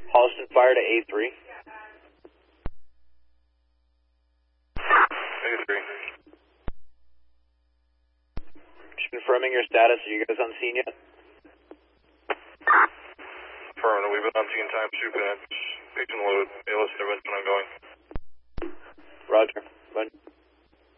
Holliston Fire to A3. A3. Just confirming your status. Are you guys on scene yet? Affirmative. We've been on scene time 2 minutes. Station load. ALS intervention ongoing. Roger.